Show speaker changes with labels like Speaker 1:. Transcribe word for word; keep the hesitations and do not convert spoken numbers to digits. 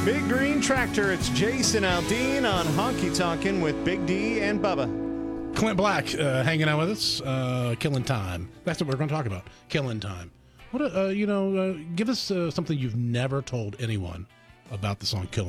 Speaker 1: Big Green Tractor. It's Jason Aldean on Honky Tonkin' with Big D and Bubba.
Speaker 2: Clint Black uh, hanging out with us, uh, Killing Time. That's what we're going to talk about, Killing Time. What, uh, you know, uh, give us uh, something you've never told anyone about the song Killing